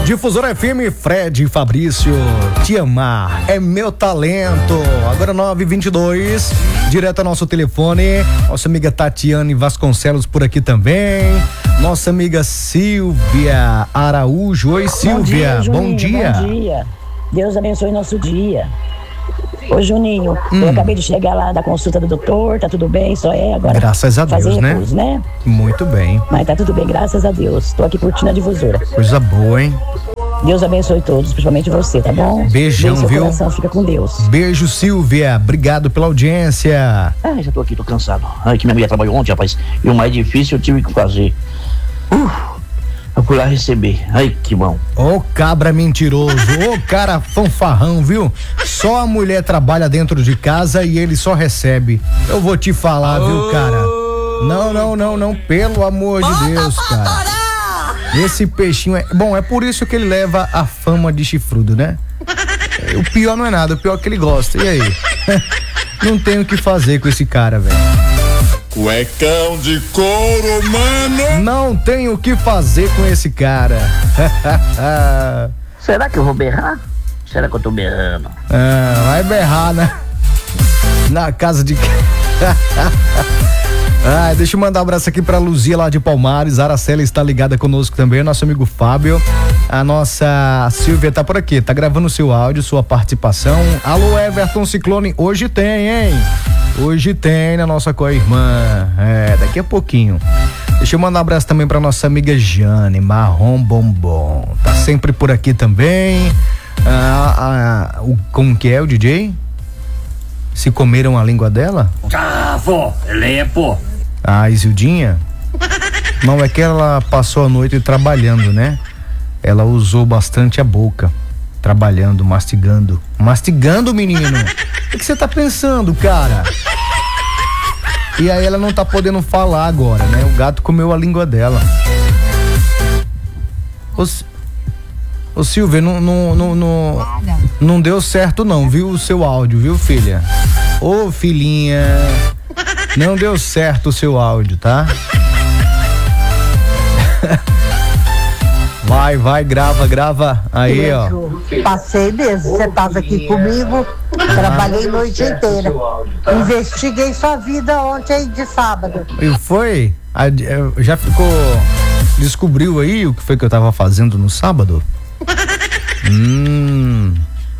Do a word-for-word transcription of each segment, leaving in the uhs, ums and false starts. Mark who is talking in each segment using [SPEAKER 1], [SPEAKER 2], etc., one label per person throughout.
[SPEAKER 1] Difusora F M, Fred e Fabrício, te amar é meu talento. Agora nove e vinte e dois, direto ao nosso telefone, nossa amiga Tatiane Vasconcelos por aqui também, nossa amiga Silvia Araújo. Oi, Silvia, bom dia, bom dia.
[SPEAKER 2] Bom dia, Deus abençoe nosso dia. Ô Juninho, hum. eu acabei de chegar lá da consulta do doutor, tá tudo bem, só é agora.
[SPEAKER 1] Graças a Deus, né?
[SPEAKER 2] Repouso, né?
[SPEAKER 1] Muito bem.
[SPEAKER 2] Mas tá tudo bem, graças a Deus. Tô aqui curtindo a difusora.
[SPEAKER 1] Coisa boa, hein?
[SPEAKER 2] Deus abençoe todos, principalmente você, tá bom?
[SPEAKER 1] Beijão,
[SPEAKER 2] Beijo, seu
[SPEAKER 1] viu?
[SPEAKER 2] coração fica com Deus.
[SPEAKER 1] Beijo, Silvia. Obrigado pela audiência.
[SPEAKER 3] Ah, já tô aqui, tô cansado. Ai, que minha mulher trabalhou ontem, rapaz. E o mais difícil eu tive que fazer. Uh. Eu fui lá receber. Ai, que bom.
[SPEAKER 1] Ô cabra mentiroso, ô cara fanfarrão, viu? Só a mulher trabalha dentro de casa e ele só recebe. Eu vou te falar, oh. viu, cara? Não, não, não, não, pelo amor de Bota Deus, cara. Esse peixinho é... Bom, é por isso que ele leva a fama de chifrudo, né? O pior não é nada, o pior é que ele gosta. E aí? Não tem o que fazer com esse cara, velho.
[SPEAKER 4] Cuecão de couro, mano.
[SPEAKER 1] Não tem o que fazer com esse cara.
[SPEAKER 3] Será que eu vou berrar? Será que eu tô berrando?
[SPEAKER 1] Ah, vai berrar, né? Na casa de... Ah, deixa eu mandar um abraço aqui pra Luzia lá de Palmares. A Aracela está ligada conosco também, nosso amigo Fábio. A nossa Silvia tá por aqui, tá gravando seu áudio, sua participação. Alô, Everton Ciclone, hoje tem, hein? Hoje tem na nossa co-irmã, é, daqui a pouquinho. Deixa eu mandar um abraço também pra nossa amiga Jane, Marrom Bombom. Tá sempre por aqui também. Ah, ah, o, como que é o D J? Se comeram a língua dela?
[SPEAKER 5] Ah, vó, lepo.
[SPEAKER 1] A Isildinha? Não, é que ela passou a noite trabalhando, né? Ela usou bastante a boca, trabalhando, mastigando. Mastigando, menino! O que você tá pensando, cara? E aí ela não tá podendo falar agora, né? O gato comeu a língua dela. Ô, ô Silvia, não, não, não, não, não deu certo não, viu? O seu áudio, viu, filha? Ô, filhinha, não deu certo o seu áudio, tá? Vai, vai, grava, grava. Aí, ó.
[SPEAKER 6] Passei mesmo, você tava aqui comigo, trabalhei noite inteira. Investiguei sua vida ontem de sábado.
[SPEAKER 1] E foi? Já ficou... Descobriu aí o que foi que eu tava fazendo no sábado? Hum...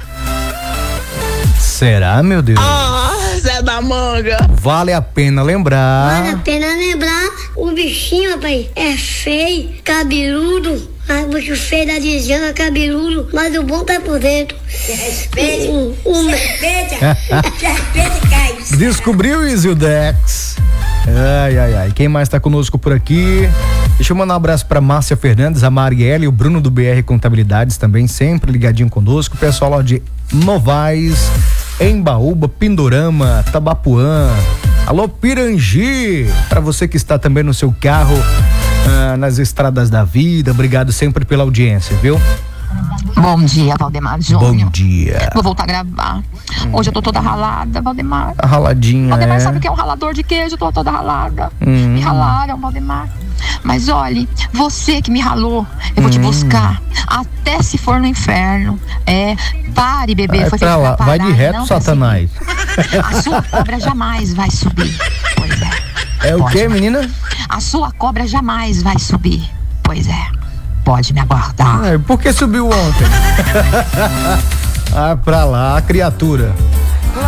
[SPEAKER 1] Será, meu Deus?
[SPEAKER 7] Ah, Zé da Manga.
[SPEAKER 1] Vale a pena lembrar.
[SPEAKER 8] Vale a pena lembrar. O bichinho, rapaz, é feio, cabeludo. Mas o feio da Diana é cabeludo, mas o bom tá por dentro.
[SPEAKER 9] Respeite.
[SPEAKER 8] Um, um...
[SPEAKER 9] Respeite. Respeite, Caio.
[SPEAKER 1] Descobriu, Isildex. Ai, ai, ai. Quem mais tá conosco por aqui? Deixa eu mandar um abraço pra Márcia Fernandes, a Marielle e o Bruno do B R Contabilidades também, sempre ligadinho conosco. O pessoal lá de Novais, Embaúba, Pindorama, Tabapuã. Alô, Pirangi, pra você que está também no seu carro, ah, nas estradas da vida. Obrigado sempre pela audiência, viu?
[SPEAKER 10] Bom dia, Valdemar Júnior.
[SPEAKER 1] Bom dia.
[SPEAKER 10] Vou voltar a gravar. Hoje eu tô toda ralada, Valdemar.
[SPEAKER 1] A raladinha,
[SPEAKER 10] Valdemar,
[SPEAKER 1] é?
[SPEAKER 10] sabe o que é um ralador de queijo? Eu tô toda ralada.
[SPEAKER 1] Hum.
[SPEAKER 10] Me ralaram, Valdemar. Mas olhe, você que me ralou, eu vou hum. te buscar até se for no inferno. É, pare, bebê.
[SPEAKER 1] Vai
[SPEAKER 10] Foi
[SPEAKER 1] pra
[SPEAKER 10] feito
[SPEAKER 1] lá,
[SPEAKER 10] pra
[SPEAKER 1] vai
[SPEAKER 10] parar,
[SPEAKER 1] de reto,
[SPEAKER 10] não
[SPEAKER 1] Satanás.
[SPEAKER 10] A sua cobra jamais vai subir. Pois é.
[SPEAKER 1] É o que, menina?
[SPEAKER 10] A sua cobra jamais vai subir. Pois é. Pode me aguardar.
[SPEAKER 1] É, por que subiu ontem? Ah, pra lá, criatura.